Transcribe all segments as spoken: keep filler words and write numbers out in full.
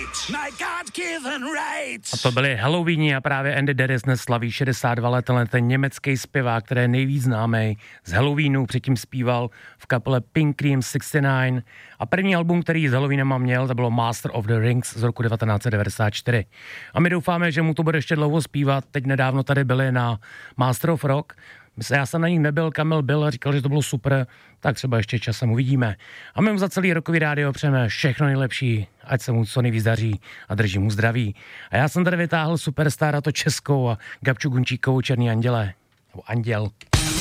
A to byly Halloweeni a právě Andy Deris dnes slaví šedesát dva let, ale ten německý zpěvák, který je nejvíc známý z Halloweenu, předtím zpíval v kapele Pink Cream šedesát devět a první album, který s Halloweenem měl, to bylo Master of the Rings z roku devatenáct set devadesát čtyři. A my doufáme, že mu to bude ještě dlouho zpívat. Teď nedávno tady byli na Master of Rock. Já jsem na nich nebyl, Kamil byl a říkal, že to bylo super, tak třeba ještě časem uvidíme. A my mu za celý rokový rádio přejeme všechno nejlepší, ať se mu co nejvíc daří a drží mu zdraví. A já jsem tady vytáhl superstar, to Českou a Gabču Gunčíkovou Černý anděle. Nebo Anděl.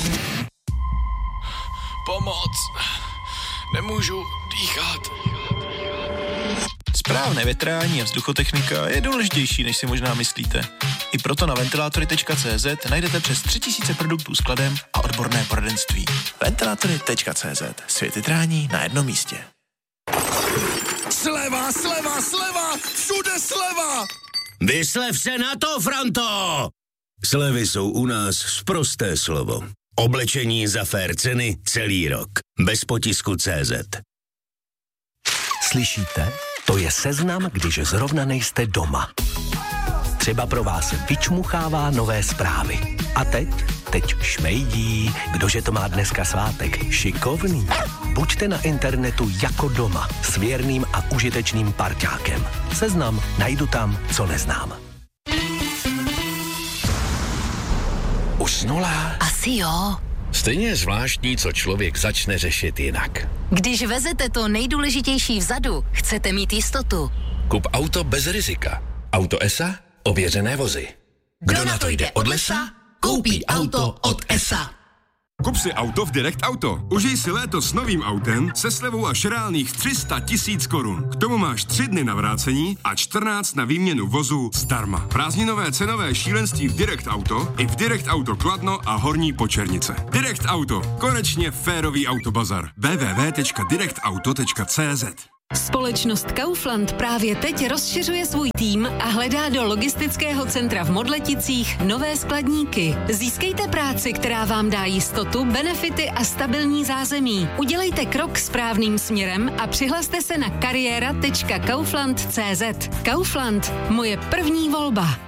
Pomoc. Nemůžu dýchat. Správné větrání a vzduchotechnika je důležitější, než si možná myslíte. I proto na ventilátory tečka cé zet najdete přes tři tisíce produktů s kladem a odborné poradenství. ventilátory tečka cé zet. Svět větrání na jednom místě. Sleva, sleva, sleva! Všude sleva! Vyslev se na to, Franto! Slevy jsou u nás sprosté slovo. Oblečení za fér ceny celý rok. Bez potisku tečka cé zet. Slyšíte? To je seznam, když zrovna nejste doma. Třeba pro vás vyčmuchává nové zprávy. A teď? Teď šmejdí. Kdože to má dneska svátek? Šikovný. Buďte na internetu jako doma. S věrným a užitečným parťákem. Seznam najdu tam, co neznám. Usnula? Asi jo. Stejně je zvláštní, co člověk začne řešit jinak. Když vezete to nejdůležitější vzadu, chcete mít jistotu. Kup auto bez rizika. Auto E S A? Ověřené vozy. Kdo na to jde od lesa, koupí auto od E S A. Kup si auto v Direct Auto. Užij si léto s novým autem se slevou až reálných tři sta tisíc korun. K tomu máš tři dny na vrácení a čtrnáct na výměnu vozu zdarma. Prázdninové cenové šílenství v Direct Auto i v Direct Auto Kladno a Horní Počernice. Direct Auto. Konečně férový autobazar. w w w tečka direct auto tečka cé zet. Společnost Kaufland právě teď rozšiřuje svůj tým a hledá do logistického centra v Modleticích nové skladníky. Získejte práci, která vám dá jistotu, benefity a stabilní zázemí. Udělejte krok správným směrem a přihlaste se na kariéra tečka kaufland tečka cé zet. Kaufland, moje první volba.